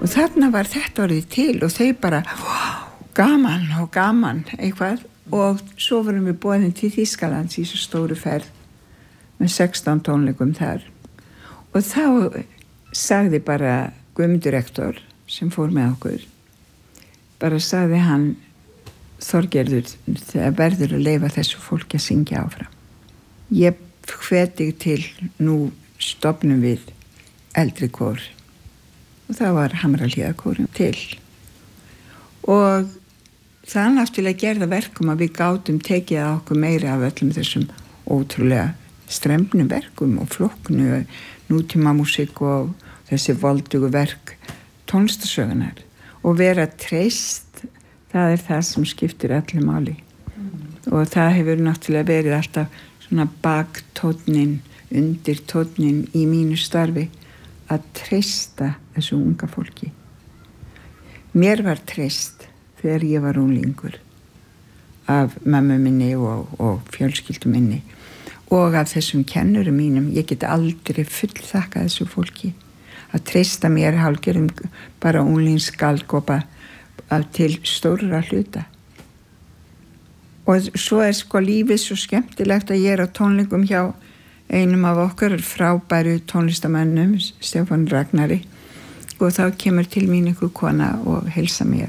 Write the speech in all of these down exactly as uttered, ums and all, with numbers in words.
Og þarna var þetta orðið til og þau bara, wow, gaman og gaman eitthvað. Og svo vorum við boðin til Þýskalands í svo stóru ferð með sextán tónleikum þar. Og þá sagði bara Guðmundur rektor sem fór með okkur, bara sagði hann, Þorgerður, það verður að leyfa þessu fólki að syngja áfram. Ég hveti til, nú stofnum við eldri kór og það var Hamrahlíðarkórinn til. Og það náttúrulega gerða verkum að við gátum tekið á okkur meira af öllum þessum ótrúlega strembnum verkum og flóknu nútíma músík og þessi voldugu verk tónlistasögunar og vera treyst, það er það sem skiptir öllu máli. Mm. Og það hefur náttúrulega verið alltaf svona baktónnin, undir tónnin í mínu starfi að treysta þessu unga fólki. Mér var treyst þegar ég var unglingur af mömmu minni og, og fjölskyldu minni og af þessum kennurum mínum. Ég get aldrei fullþakkað þessu fólki að treysta mér hálfgerðum bara unglingsgalgopa til stórra hluta. Og svo er sko lífið svo skemmtilegt að ég er á tónleikum hjá einum af okkar frábæru tónlistamönnum, Stefán Ragnari, og þá kemur til mín einhver kona og heilsa mér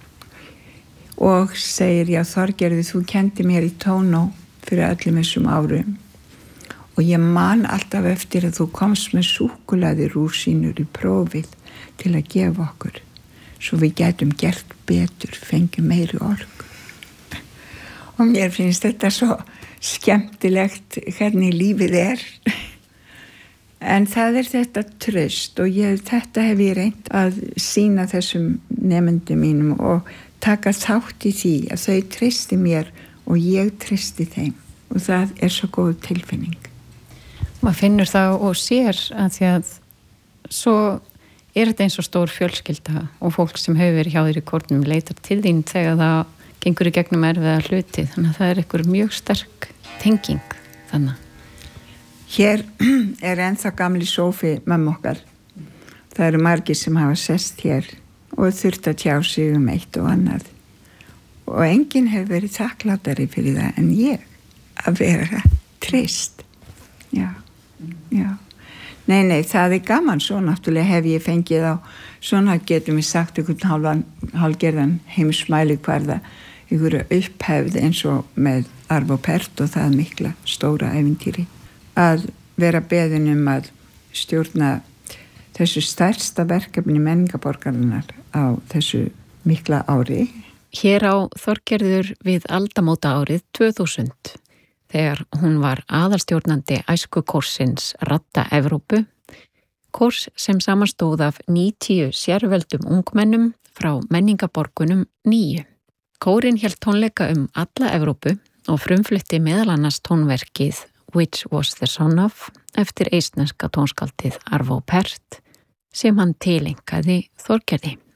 og segir, já Þorgerður, þú kendi mér í tónó fyrir öllum þessum árum og ég man alltaf eftir að þú komst með súkkulaði rúsínur í prófið til að gefa okkur svo við getum gert betur, fengjum meiri orku. Og mér finnst þetta svo skemmtilegt hvernig lífið er. En það er þetta traust og ég, þetta hef ég reynt að sýna þessum nemendum mínum og taka þátt í því að þau treysti mér og ég treysti þeim. Og það er svo góð tilfinning. Maður finnur það og sér að því að svo er þetta eins og stór fjölskylda og fólk sem hefur verið hjá þér í kórnum leitar til þín þegar það gengur í gegnum erfiða hluti. Þannig að það er einhver mjög sterk tenging þannig. Hér er ennþá gamli sófi mömmu okkar. Það eru margir sem hafa sest hér og þurft að tjá sig um eitt og annað. Og enginn hefur verið þakklátari fyrir það en ég að vera treyst. Já, já. Nei, nei, það er gaman, svo náttúrulega hef ég fengið á, svona getum við sagt einhvern halvan, halgerðan heimsmæli hverða, einhverju upphefð eins og með Arvo Pärt og það mikla stóra ævintýri. Að vera beðin um að stjórna þessu stærsta verkefni menningarborgarinnar á þessu mikla ári. Hér á Þorgerður við aldamóta árið tvö þúsund. Þegar hún var aðalstjórnandi æskukórsins Radda Evrópu, kórs sem samanstóð af níutíu sérveldum ungmennum frá menningaborgunum níu. Kórinn hélt tónleika um alla Evrópu og frumflutti meðal annars tónverkið Which Was the Son Of eftir eistneska tónskaldið Arvo Pärt sem hann tilengaði Þorgerði.